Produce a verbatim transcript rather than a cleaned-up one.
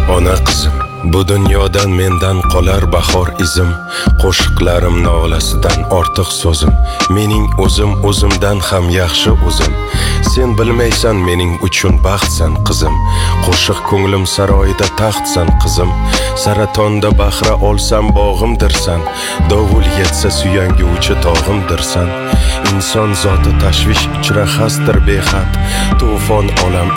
Ona qizim, bu dunyodan mendan qolar bahor izim. Qo'shiqlarim nolasidan ortiq so'zim. Mening o'zim o'zimdan ham yaxshi o'zim. Sen bilmaysan mening uchun baxtsan qizim. Qo'shiq ko'nglim saroyida taxtsan qizim. Saratonda bahra olsam bog'imdirsan. Dovul yetsa suyanguvchi tog'imdirsan. Inson zoti tashvish ichra xastir behad. To'fon olam